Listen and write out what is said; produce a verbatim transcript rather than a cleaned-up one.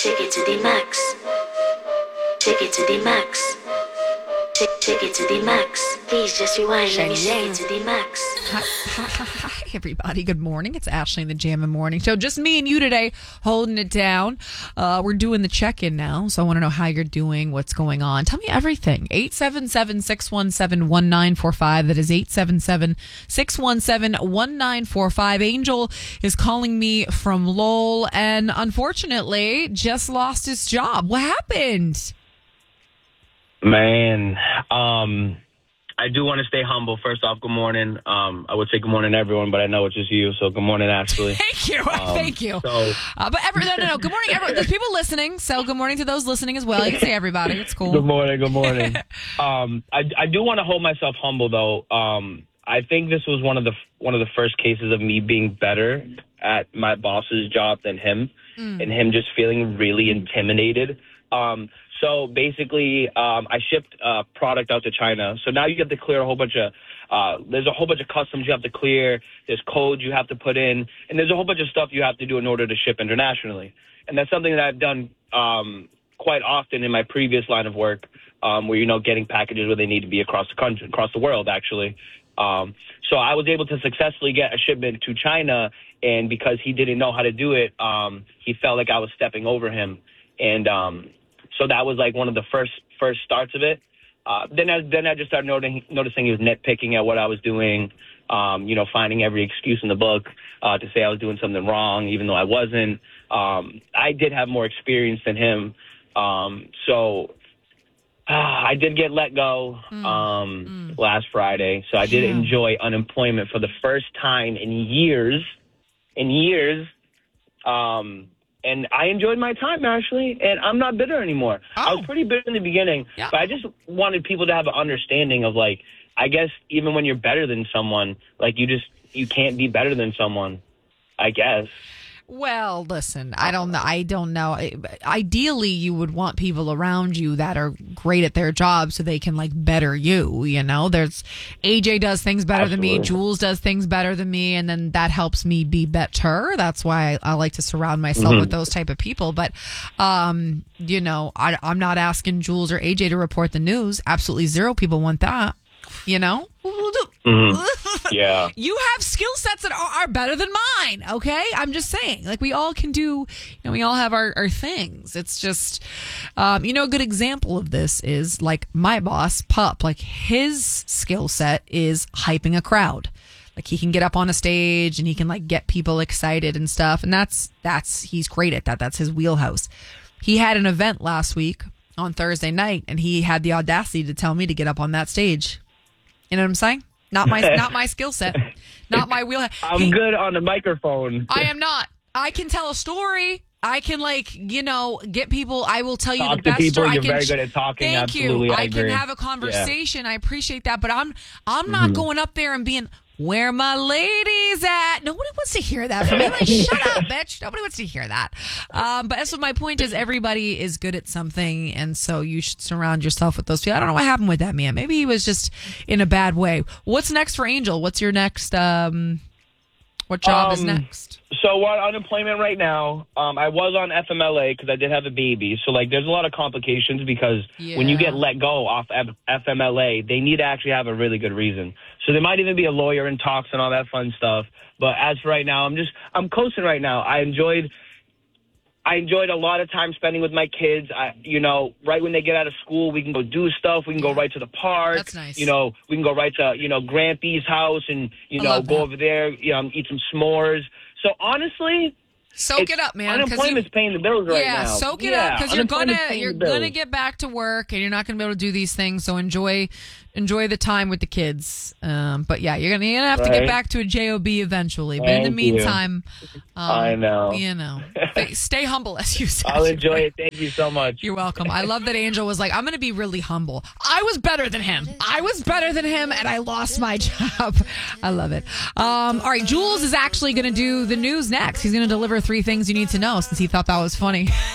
Take it to the max. Take it to the max. Take, take it to the max. Please just rewind. Let me take it to the max. Hi, hi, hi, everybody. Good morning. It's Ashley in the Jam and Morning Show. Just me and you today holding it down. Uh, we're doing the check-in now, so I want to know how you're doing, what's going on. Tell me everything. eight seven seven, six one seven, one nine four five. That is eight seven seven, six one seven, one nine four five. Angel is calling me from Lowell and unfortunately just lost his job. What happened? Man, um, I do want to stay humble. First off, good morning. Um, I would say good morning to everyone, but I know it's just you, so good morning, Ashley. Thank you. Um, Thank you. So, uh, but every, no, no, no. Good morning, everyone. There's people listening, so good morning to those listening as well. You can say everybody. It's cool. Good morning. Good morning. um, I, I do want to hold myself humble, though. Um, I think this was one of the one of the first cases of me being better at my boss's job than him, mm. and him just feeling really intimidated. Um, So basically, um, I shipped uh, product out to China. So now you have to clear a whole bunch of, uh, there's a whole bunch of customs you have to clear. There's codes you have to put in. And there's a whole bunch of stuff you have to do in order to ship internationally. And that's something that I've done um, quite often in my previous line of work, um, where, you know, getting packages where they need to be across the country, across the world, actually. Um, so I was able to successfully get a shipment to China. And because he didn't know how to do it, um, he felt like I was stepping over him. And, um, So that was like one of the first first starts of it. Uh, then I then I just started noticing noticing he was nitpicking at what I was doing, um, you know, finding every excuse in the book uh, to say I was doing something wrong, even though I wasn't. Um, I did have more experience than him, um, so uh, I did get let go um, mm. Mm. last Friday. So I did yeah. enjoy unemployment for the first time in years, in years. Um, And I enjoyed my time, Ashley, and I'm not bitter anymore. Oh. I was pretty bitter in the beginning, yeah. but I just wanted people to have an understanding of, like, I guess even when you're better than someone, like, you just, you can't be better than someone, I guess. Well, listen, I don't know. I don't know. Ideally, you would want people around you that are great at their job so they can, like, better you, you know? There's A J does things better Absolutely. than me. Jules does things better than me, and then that helps me be better. That's why I, I like to surround myself mm-hmm. with those type of people. But, um, you know, I, I'm not asking Jules or A J to report the news. Absolutely zero people want that, you know? Mm-hmm. Yeah. You have skill sets that are, are better than mine, okay? I'm just saying. Like, we all can do, you know, we all have our, our things. It's just, um, you know, a good example of this is, like, my boss, Pup. Like, his skill set is hyping a crowd. Like, he can get up on a stage and he can, like, get people excited and stuff. And that's, that's, he's great at that. That's his wheelhouse. He had an event last week on Thursday night, and he had the audacity to tell me to get up on that stage. You know what I'm saying? Not my not my skill set. Not my wheel. I'm hey, good on the microphone. I am not. I can tell a story. I can, like, you know, get people. I will tell you Talk the best people, story. You're I can, very good at talking. Thank Absolutely, you. I, I agree. can have a conversation. Yeah. I appreciate that. But I'm I'm not mm-hmm. going up there and being, where my ladies at? Nobody wants to hear that from me. Like, shut up, bitch. Nobody wants to hear that. Um, but that's what my point is. Everybody is good at something, and so you should surround yourself with those people. I don't know what happened with that man. Maybe he was just in a bad way. What's next for Angel? What's your next? Um, what job um, is next? So we're on unemployment right now. Um, I was on F M L A because I did have a baby. So, like, there's a lot of complications because yeah. when you get let go off F M L A, they need to actually have a really good reason. So there might even be a lawyer in talks and all that fun stuff. But as for right now, I'm just I'm coasting right now. I enjoyed I enjoyed a lot of time spending with my kids. I, you know, right when they get out of school, we can go do stuff. We can go right to the park. That's nice. You know, we can go right to, you know, Grampy's house and, you know, go over there, you know, eat some s'mores. So honestly, soak it up, man. Unemployment's paying the bills right yeah, now. Yeah, soak it yeah, up because you're gonna you're gonna get back to work and you're not gonna be able to do these things. So enjoy enjoy the time with the kids. Um, but yeah, you're gonna, you're gonna have right. to get back to a job eventually. But Thank in the meantime, um, I know you know, stay humble, as you said. I'll enjoy it. Thank you so much. You're welcome. I love that Angel was like, I'm gonna be really humble. I was better than him. I was better than him, and I lost my job. I love it. Um, all right, Jules is actually gonna do the news next. He's gonna deliver three things you need to know since he thought that was funny.